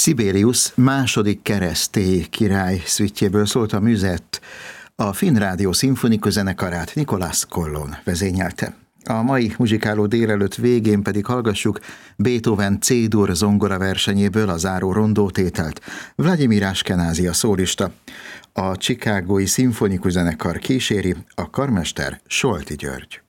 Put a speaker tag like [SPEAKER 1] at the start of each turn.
[SPEAKER 1] Sibelius második keresztély király szüttjéből szólt a műzett. A Finn Rádió szimfonikus-zenekarát Nicolas Kollon vezényelte. A mai muzsikáló délelőtt végén pedig hallgassuk Beethoven C-dur zongora versenyéből a záró rondótételt. Vladimir Ashkenazi a szólista. A Chicagói szimfonikus zenekar kíséri, a karmester Solti György.